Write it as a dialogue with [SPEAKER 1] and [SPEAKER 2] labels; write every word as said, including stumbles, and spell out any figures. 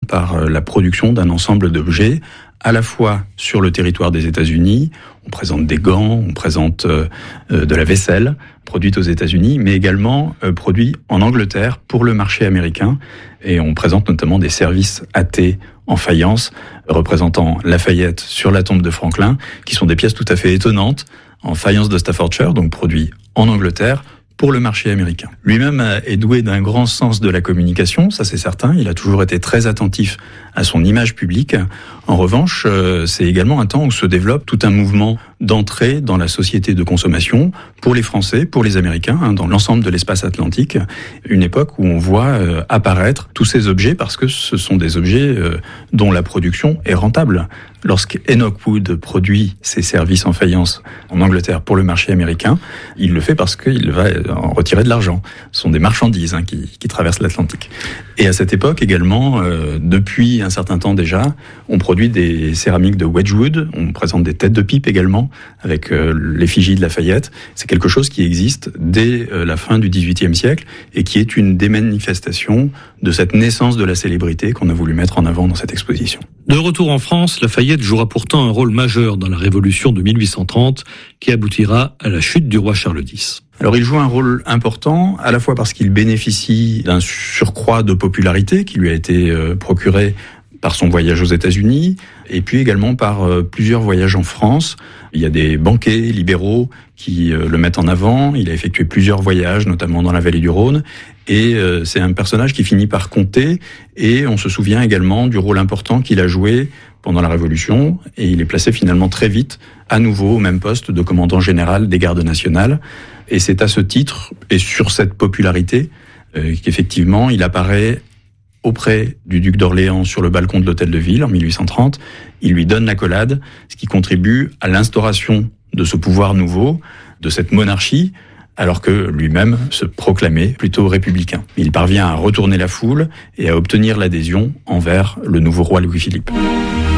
[SPEAKER 1] par la production d'un ensemble d'objets, à la fois sur le territoire des États-Unis. On présente des gants, on présente euh, de la vaisselle produite aux États-Unis, mais également euh, produit en Angleterre pour le marché américain. Et on présente notamment des services à thé en faïence, représentant Lafayette sur la tombe de Franklin, qui sont des pièces tout à fait étonnantes, en faïence de Staffordshire, donc produit en Angleterre, pour le marché américain. Lui-même est doué d'un grand sens de la communication, ça c'est certain. Il a toujours été très attentif à son image publique. En revanche, c'est également un temps où se développe tout un mouvement d'entrée dans la société de consommation pour les Français, pour les Américains, hein, dans l'ensemble de l'espace atlantique. Une époque où on voit euh, apparaître tous ces objets parce que ce sont des objets euh, dont la production est rentable. Lorsque Enoch Wood produit ses services en faïence en Angleterre pour le marché américain, il le fait parce qu'il va en retirer de l'argent. Ce sont des marchandises hein, qui, qui traversent l'Atlantique. Et à cette époque également, euh, depuis un certain temps déjà, on produit des céramiques de Wedgwood, on présente des têtes de pipe également, avec euh, l'effigie de Lafayette. C'est quelque chose qui existe dès euh, la fin du dix-huitième siècle et qui est une des manifestations de cette naissance de la célébrité qu'on a voulu mettre en avant dans cette exposition.
[SPEAKER 2] De retour en France, Lafayette jouera pourtant un rôle majeur dans la Révolution de mille huit cent trente qui aboutira à la chute du roi Charles X.
[SPEAKER 1] Alors il joue un rôle important, à la fois parce qu'il bénéficie d'un surcroît de popularité qui lui a été euh, procuré par son voyage aux États-Unis, et puis également par euh, plusieurs voyages en France. Il y a des banquiers libéraux qui euh, le mettent en avant. Il a effectué plusieurs voyages, notamment dans la vallée du Rhône, et euh, c'est un personnage qui finit par compter, et on se souvient également du rôle important qu'il a joué pendant la Révolution, et il est placé finalement très vite, à nouveau au même poste de commandant général des gardes nationales. Et c'est à ce titre, et sur cette popularité, euh, qu'effectivement il apparaît auprès du duc d'Orléans sur le balcon de l'hôtel de ville en mille huit cent trente. Il lui donne l'accolade, ce qui contribue à l'instauration de ce pouvoir nouveau, de cette monarchie, alors que lui-même se proclamait plutôt républicain. Il parvient à retourner la foule et à obtenir l'adhésion envers le nouveau roi Louis-Philippe.